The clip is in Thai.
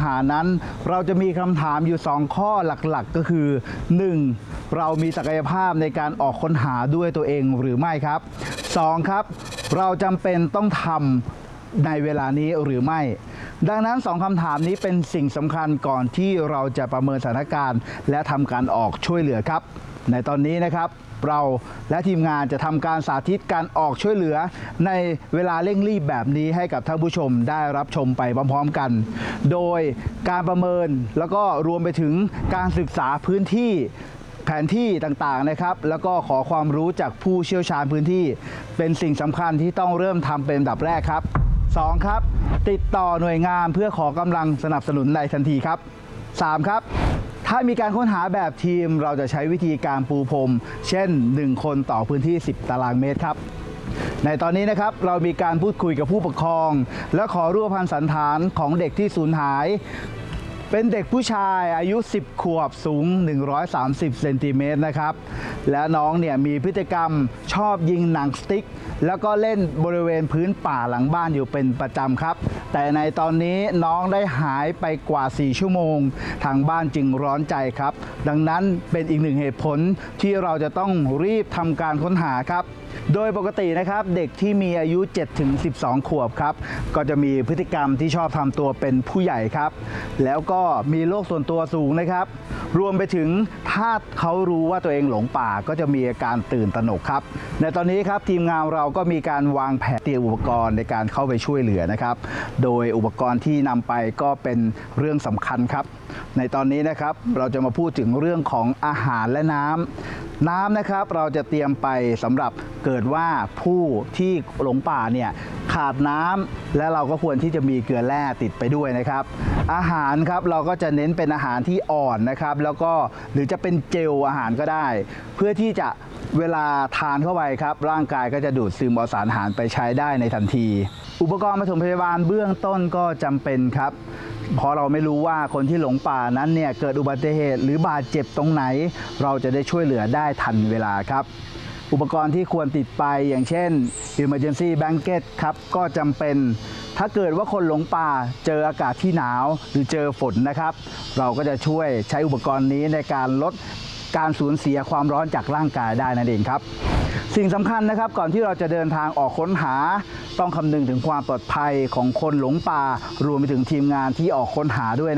านั้นเราจะมีคำถามอยู่2ข้อหลักๆก็คือ 1. เรามีศักยภาพในการออกค้นหาด้วยตัวเองหรือไม่ครับ 2. ครับเราจำเป็นต้องทำในเวลานี้หรือไม่ดังนั้น2คำถามนี้เป็นสิ่งสำคัญก่อนที่เราจะประเมินสถานการณ์และทำการออกช่วยเหลือครับในตอนนี้นะครับเราและทีมงานจะทำการสาธิตการออกช่วยเหลือในเวลาเร่งรีบแบบนี้ให้กับท่านผู้ชมได้รับชมไปพร้อมๆกันโดยการประเมินแล้วก็รวมไปถึงการศึกษาพื้นที่แผนที่ต่างๆนะครับแล้วก็ขอความรู้จากผู้เชี่ยวชาญพื้นที่เป็นสิ่งสำคัญที่ต้องเริ่มทำเป็นอันดับแรกครับ 2. ครับติดต่อหน่วยงานเพื่อขอกำลังสนับสนุนในทันทีครับ 3. ครับถ้ามีการค้นหาแบบทีมเราจะใช้วิธีการปูพรมเช่น1คนต่อพื้นที่10ตารางเมตรครับในตอนนี้นะครับเรามีการพูดคุยกับผู้ปกครองและขอรูปพรรณสันฐานของเด็กที่สูญหายเป็นเด็กผู้ชายอายุ10ขวบสูง130เซนติเมตรนะครับและน้องเนี่ยมีพฤติกรรมชอบยิงหนังสติ๊กแล้วก็เล่นบริเวณพื้นป่าหลังบ้านอยู่เป็นประจำครับแต่ในตอนนี้น้องได้หายไปกว่า4ชั่วโมงทางบ้านจึงร้อนใจครับดังนั้นเป็นอีกหนึ่งเหตุผลที่เราจะต้องรีบทำการค้นหาครับโดยปกตินะครับเด็กที่มีอายุ7-12 ขวบครับก็จะมีพฤติกรรมที่ชอบทำตัวเป็นผู้ใหญ่ครับแล้วก็มีโรคส่วนตัวสูงนะครับรวมไปถึงถ้าเขารู้ว่าตัวเองหลงป่าก็จะมีอาการตื่นตระหนกครับในตอนนี้ครับทีมงานเราก็มีการวางแผนเตรียมอุปกรณ์ในการเข้าไปช่วยเหลือนะครับโดยอุปกรณ์ที่นำไปก็เป็นเรื่องสำคัญครับในตอนนี้นะครับเราจะมาพูดถึงเรื่องของอาหารและน้ำนะครับเราจะเตรียมไปสำหรับเกิดว่าผู้ที่หลงป่าเนี่ยขาดน้ำและเราก็ควรที่จะมีเกลือแร่ติดไปด้วยนะครับอาหารครับเราก็จะเน้นเป็นอาหารที่อ่อนนะครับแล้วก็หรือจะเป็นเจลอาหารก็ได้เพื่อที่จะเวลาทานเข้าไปครับร่างกายก็จะดูดซึมเอาสารอาหารไปใช้ได้ในทันทีอุปกรณ์ปฐมพยาบาลเบื้องต้นก็จำเป็นครับเพราะเราไม่รู้ว่าคนที่หลงป่านั้นเนี่ยเกิดอุบัติเหตุหรือบาดเจ็บตรงไหนเราจะได้ช่วยเหลือได้ทันเวลาครับอุปกรณ์ที่ควรติดไปอย่างเช่น Emergency Blanket ครับก็จำเป็นถ้าเกิดว่าคนหลงป่าเจออากาศที่หนาวหรือเจอฝนนะครับเราก็จะช่วยใช้อุปกรณ์นี้ในการลดการสูญเสียความร้อนจากร่างกายได้นั่นเองครับสิ่งสำคัญนะครับก่อนที่เราจะเดินทางออกค้นหาต้องคำนึงถึงความปลอดภัยของคนหลงป่ารวมไปถึงทีมงานที่ออกค้นหาด้วย